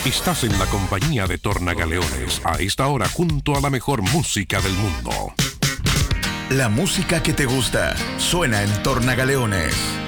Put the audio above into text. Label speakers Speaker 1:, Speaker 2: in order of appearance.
Speaker 1: Estás en la compañía de Tornagaleones, a esta hora junto a la mejor música del mundo.
Speaker 2: La música que te gusta suena en Tornagaleones.